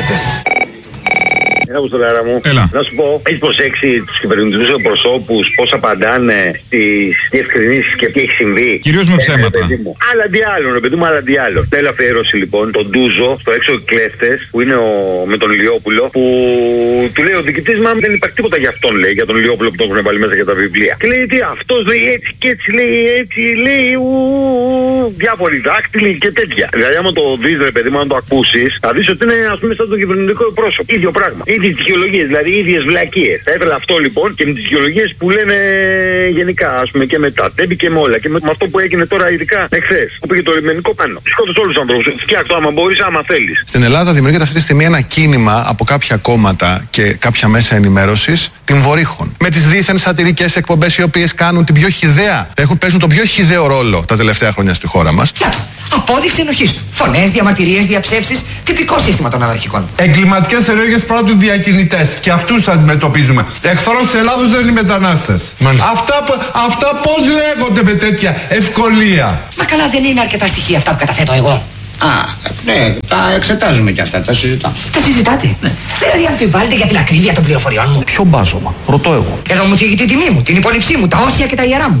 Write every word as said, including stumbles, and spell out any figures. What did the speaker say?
Αποχαιρέτες. Έλα μου στο λάρα μου. Έλα. Να σου πω, έχεις προσέξει τους κυβερνητικούς εκπροσώπους πώς απαντάνε στις διευκρινήσεις και τι έχει συμβεί? Κυρίως με ψέματα. Άλλα τι άλλο, ρε παιδί μου, άλλα τι άλλο. Θέλω αφιέρωση λοιπόν τον Ντούζο στο έξω κλέφτες που είναι ο, με τον Λιόπουλο, που του λέει ο διοικητής, μα δεν υπάρχει τίποτα για αυτόν, λέει, για τον Λιόπουλο που τον έχουν βάλει μέσα για τα βιβλία. Και λέει τι, αυτός λέει έτσι και έτσι, λέει έτσι, λέει ου, διάφοροι δάκτυλοι και τέτοια. Δηλαδή άμα το δεις, ρε παιδί μου, αν το ακούσεις, θα δεις ότι είναι ας πούμε σαν το κυβερνητικό πρόσωπο. Ίδιο πράγμα. Ίδιες δικαιολογίες, δηλαδή ίδιες βλακίες. Θα ήθελα αυτό λοιπόν και με τις δικαιολογίες που λένε γενικά, ας πούμε, και με τα τέμπη και με όλα. Και με, με αυτό που έγινε τώρα ειδικά εχθές, που πήγε το λιμενικό πάνω. Σκότωσε όλους τους ανθρώπους. Φτιάξτε άμα μπορείς, άμα θέλεις. Στην Ελλάδα δημιουργείται αυτή τη στιγμή ένα κίνημα από κάποια κόμματα και κάποια μέσα ενημέρωσης την βορύχων. Με τις δίθεν σατυρικές εκπομπές οι οποίες κάνουν την πιο χυδαία, έχουν παίζουν τον πιο χυδαίο ρόλο τα τελευταία χρόνια στη χώρα μας. Απόδειξη ενοχής του. Φωνές, διαμαρτυρίες, διαψεύσεις. Τυπικό σύστημα των αναρχικών. Εγκληματικές ενέργειες πρώτους διακινητές. Και αυτούς αντιμετωπίζουμε. Εχθρός της Ελλάδος δεν είναι οι μετανάστες. Αυτά, αυτά πώς λέγονται με τέτοια ευκολία? Μα καλά, δεν είναι αρκετά στοιχεία αυτά που καταθέτω εγώ. Α, ναι, τα εξετάζουμε και αυτά, τα συζητάμε. Τα συζητάτε? Ναι. Δηλαδή αμφιβάλλετε για την ακρίβεια των πληροφοριών μου? Ποιο μπάζωμα, ρωτώ εγώ. Εδώ μου θίγει τη τιμή μου, την υπόλοιψή μου, τα όσια και τα ιερά μου.